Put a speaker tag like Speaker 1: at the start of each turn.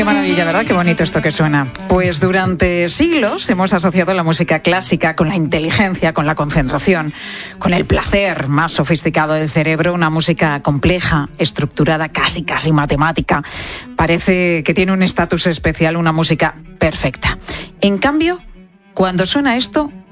Speaker 1: maravilla, ¿verdad? Qué bonito esto que suena. Pues durante siglos hemos asociado la música clásica con la inteligencia, con la concentración, con el placer más sofisticado del cerebro, una música compleja, estructurada, casi matemática. Parece que tiene un estatus especial, una música perfecta. En cambio, cuando suena esto,